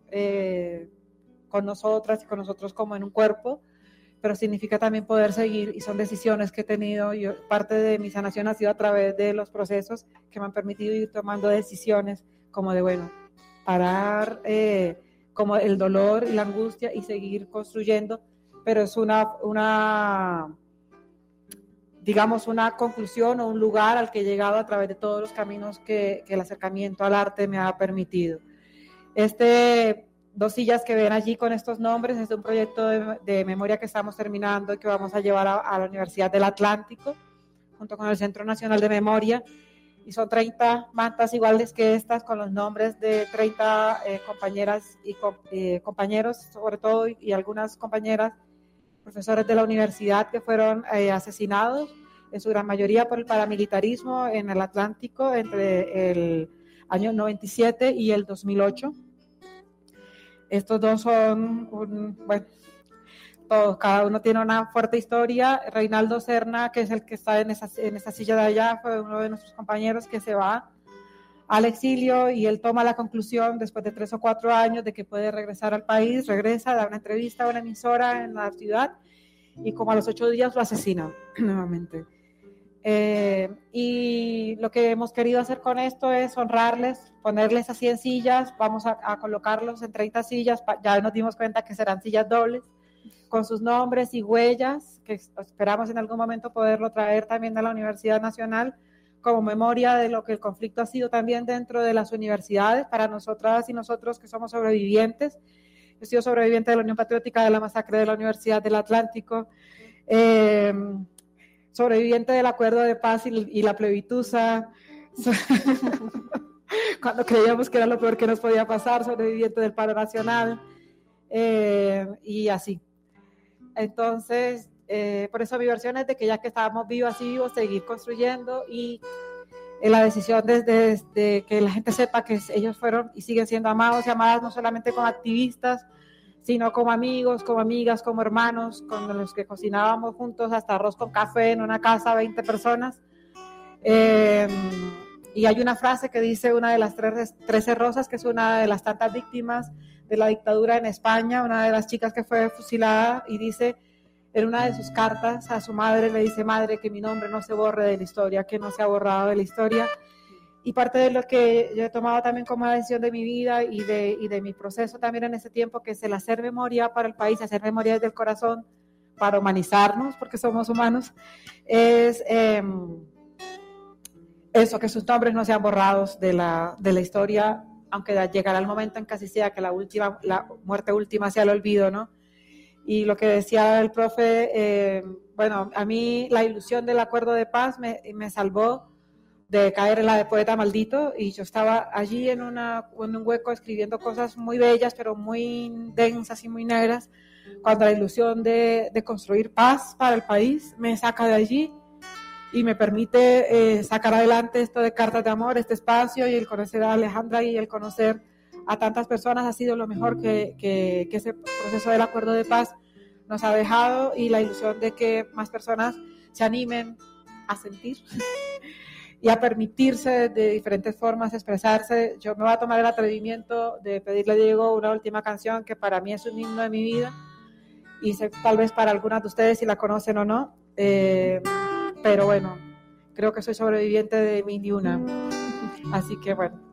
con nosotras y con nosotros como en un cuerpo, pero significa también poder seguir, y son decisiones que he tenido. Parte de mi sanación ha sido a través de los procesos que me han permitido ir tomando decisiones como de, bueno, parar como el dolor y la angustia y seguir construyendo, pero es digamos, una conclusión o un lugar al que he llegado a través de todos los caminos que el acercamiento al arte me ha permitido. Dos sillas que ven allí con estos nombres es de un proyecto de memoria que estamos terminando y que vamos a llevar a la Universidad del Atlántico, junto con el Centro Nacional de Memoria, y son 30 mantas iguales que estas, con los nombres de 30 compañeras y compañeros, sobre todo, y algunas compañeras, profesores de la universidad que fueron asesinados, en su gran mayoría por el paramilitarismo en el Atlántico entre el año 97 y el 2008. Estos dos son, bueno, todos, cada uno tiene una fuerte historia. Reinaldo Serna, que es el que está en esa silla de allá, fue uno de nuestros compañeros que se va al exilio, y él toma la conclusión después de 3 o 4 años de que puede regresar al país, regresa, da una entrevista a una emisora en la ciudad, y como a los 8 días lo asesinan nuevamente. Y lo que hemos querido hacer con esto es honrarles, ponerles así en sillas. Vamos a colocarlos en 30 sillas, ya nos dimos cuenta que serán sillas dobles, con sus nombres y huellas, que esperamos en algún momento poderlo traer también a la Universidad Nacional, como memoria de lo que el conflicto ha sido también dentro de las universidades, para nosotras y nosotros que somos sobrevivientes. Yo he sido sobreviviente de la Unión Patriótica de la masacre de la Universidad del Atlántico, sobreviviente del acuerdo de paz y la plebitusa, cuando creíamos que era lo peor que nos podía pasar, sobreviviente del paro nacional, y así. Entonces, por eso mi versión es de que ya que estábamos vivos y vivos, seguir construyendo, y la decisión de que la gente sepa que ellos fueron y siguen siendo amados y amadas, no solamente como activistas, sino como amigos, como amigas, como hermanos, con los que cocinábamos juntos hasta arroz con café en una casa, 20 personas. Y hay una frase que dice una de las 13 Rosas, que es una de las tantas víctimas de la dictadura en España, una de las chicas que fue fusilada, y dice en una de sus cartas a su madre, le dice: madre, que mi nombre no se borre de la historia, que no se ha borrado de la historia. Y parte de lo que yo he tomado también como decisión de mi vida y de mi proceso también en ese tiempo, que es el hacer memoria para el país, hacer memoria desde el corazón, para humanizarnos, porque somos humanos, es eso, que sus nombres no sean borrados de la historia, aunque llegará el momento en que así sea, que la muerte última sea el olvido, ¿no? Y lo que decía el profe, bueno, a mí la ilusión del acuerdo de paz me salvó de caer en la de poeta maldito, y yo estaba allí en un hueco escribiendo cosas muy bellas, pero muy densas y muy negras, cuando la ilusión de construir paz para el país me saca de allí y me permite sacar adelante esto de Cartas de Amor, este espacio, y el conocer a Alejandra y el conocer a tantas personas ha sido lo mejor que ese proceso del acuerdo de paz nos ha dejado, y la ilusión de que más personas se animen a sentir y a permitirse de diferentes formas expresarse. Yo me voy a tomar el atrevimiento de pedirle a Diego una última canción que para mí es un himno de mi vida, y sé, tal vez para algunas de ustedes si la conocen o no, pero bueno, creo que soy sobreviviente de mil y una, así que bueno.